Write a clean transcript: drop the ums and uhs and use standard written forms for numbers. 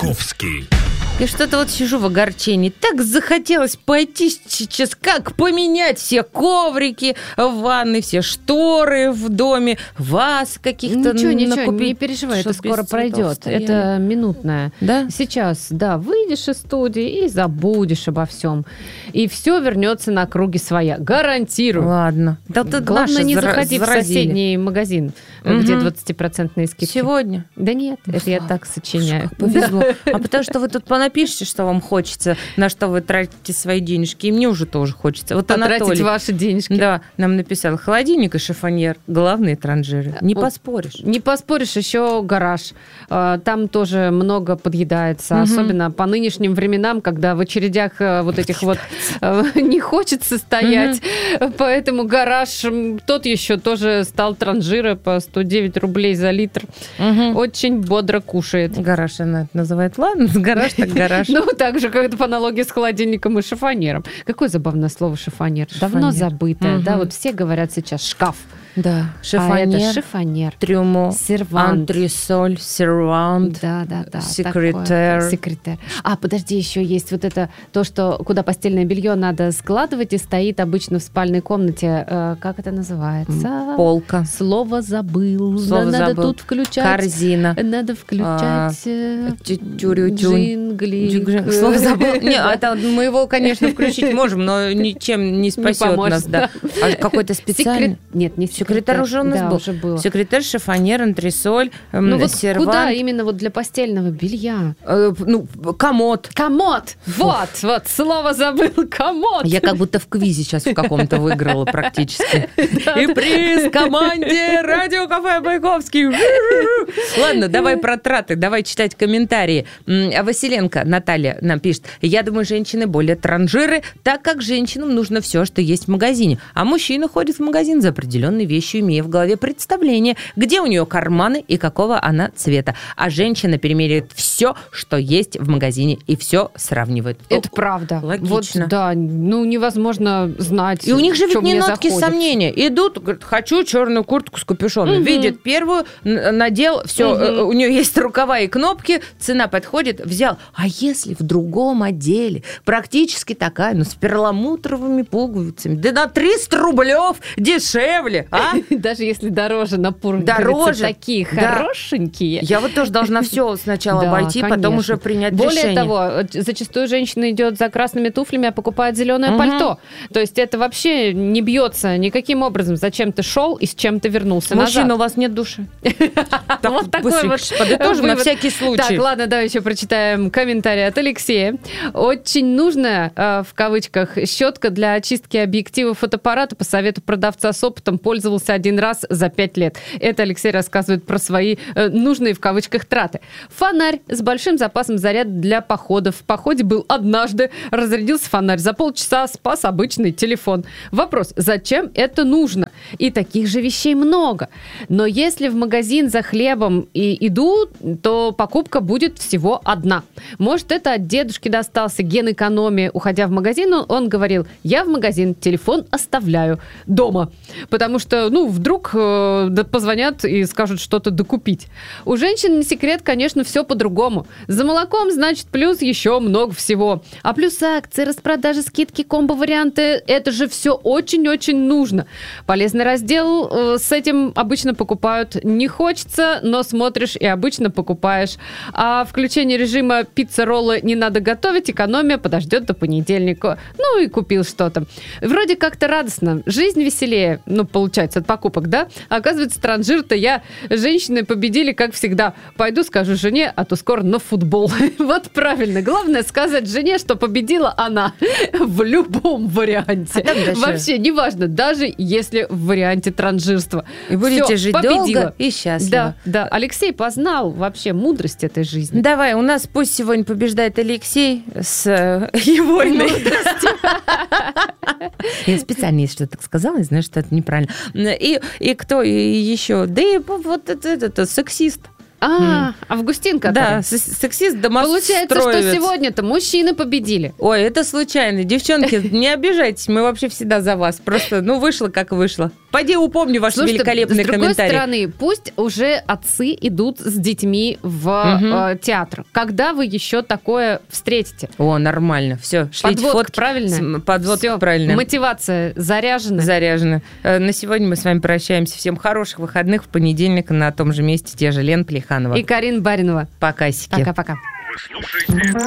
Бойковский. Я что-то вот сижу в огорчении. Так захотелось пойти сейчас, как поменять все коврики в ванной, все шторы в доме, ваз каких-то Ничего, накупить. не переживай, это Чтоб скоро без цветов пройдет. стояли. Это минутное. Да? Сейчас, да, выйдешь из студии и забудешь обо всем. И все вернется на круги своя. Гарантирую. Ладно. Да, тут Главное, наши не заходи в заразили. соседний магазин, где 20% скидки. Сегодня? Да нет, это я так сочиняю. Как повезло. А потому что вы тут понапишите, что вам хочется, на что вы тратите свои денежки, и мне уже тоже хочется. Вот Потратить Анатолий, ваши денежки. да, нам написал: холодильник и шифоньер, главные транжиры. Не поспоришь. Не поспоришь, еще гараж. Там тоже много подъедается, особенно по нынешним временам, когда в очередях вот этих вот не хочется стоять. Поэтому гараж, тот еще тоже стал транжира по 109 рублей за литр. Очень бодро кушает. Гараж она это называет. Ладно, гараж так гараж. Ну, так же, как это по аналогии с холодильником и шифонером. Какое забавное слово шифонер. Давно Шифонер. забытое. Да, вот все говорят сейчас шкаф. Да, А шифонер, это шифонер. трюмо, Сервант. антресоль, сервант. Да. Секретарь. такое. Секретарь. А, подожди, еще есть вот это, то, что куда постельное белье надо складывать и стоит обычно в спальной комнате. Как это называется? Полка. Слово забыл. Слово надо забыл. тут включать. Корзина. Надо включать Тюрю-тюнь. джингли. Слово забыл. Не, это мы его, конечно, включить можем, но ничем не спасет поможет, нас. Да. А какой-то специальный? Нет, не Секретарь уже у нас да, был. уже было. Секретарь, шифонер, антресоль, Ну вот сервант. куда именно вот для постельного белья? Комод. Комод! Вот, слово забыл, комод! Я как будто в квизе сейчас в каком-то выиграла практически. И приз команде Радио Кафе Бойковский. Ладно, давай про траты, давай читать комментарии. Василенко Наталья нам пишет: я думаю, женщины более транжиры, так как женщинам нужно все, что есть в магазине, а мужчина ходит в магазин за определенной вещью, имея в голове представление, где у нее карманы и какого она цвета. А женщина перемеряет все, что есть в магазине, и все сравнивает. Это правда. Логично. Вот, да, невозможно знать. И у них же ведь что не мне нотки заходит. сомнения. Идут, говорят: хочу черную куртку с капюшоном. Видит первую, надел, все, у нее есть рукава и кнопки, цена подходит, взял. А если в другом отделе практически такая, но с перламутровыми пуговицами, да на 300 рублев дешевле, а? Даже если дороже на пуговицы Дороже. такие Да. хорошенькие. Я вот тоже должна все сначала Да, обойти, потом конечно. уже принять Более решение. того, зачастую женщина идет за красными туфлями, а покупает зеленое пальто. То есть это вообще не бьется никаким образом. Зачем ты шел и с чем ты вернулся Мужчина, назад. у вас нет души. Вот такой быстренько вот подытожим на вывод. всякий случай. Так, ладно, давай еще прочитаем комментарий от Алексея. Очень нужная, в кавычках, щетка для очистки объектива фотоаппарата. По совету продавца с опытом пользовался один раз за 5 лет. Это Алексей рассказывает про свои нужные, в кавычках, траты. Фонарь с большим запасом заряда для походов. В походе был однажды, разрядился фонарь. За полчаса спас обычный телефон. Вопрос: зачем это нужно? И таких же вещей много. Но если в магазин за хлебом и иду, то покупка будет всего одна. Может, это от дедушки достался ген экономии. Уходя в магазин, он говорил: я в магазин телефон оставляю дома. Потому что, вдруг позвонят и скажут что-то докупить. У женщин, не секрет, конечно, все по-другому. За молоком, значит, плюс еще много всего. А плюс акции, распродажи, скидки, комбо-варианты, это же все очень-очень нужно. Полезный раздел, с этим обычно покупают не хочется, но смотришь и обычно покупаешь. А включение режима пицца-роллы не надо готовить, экономия подождет до понедельника. Ну и купил что-то. Вроде как-то радостно, жизнь веселее, получается, от покупок, да? А оказывается, транжир-то я. Женщины победили, как всегда. Пойду скажу жене, а то скоро на футбол. Вот правильно. Главное сказать жене, что победила она в любом варианте. Вообще, неважно, даже если в варианте транжирства. И будете Всё, жить победила. долго и счастливо. Да. Алексей познал вообще мудрость этой жизни. Давай, у нас пусть сегодня побеждает Алексей с егойной. Я специально, если что-то так сказала, я знаю, что это неправильно. И кто еще? Да и вот это сексист. Августин, который? Да, сексист домостроевец. Получается, что сегодня-то мужчины победили. Ой, это случайно. Девчонки, не обижайтесь, мы вообще всегда за вас. Просто, вышло как вышло. Пойди упомни ваши великолепные комментарии. С другой стороны, пусть уже отцы идут с детьми в театр. Когда вы еще такое встретите? О, нормально. Все, шлите Подводка фотки. правильная? Подводка правильная. Мотивация заряжена? Заряжена. На сегодня мы с вами прощаемся. Всем хороших выходных. В понедельник на том же месте те же Лена Плеханова и Карина Баринова. Покасики. Пока-пока.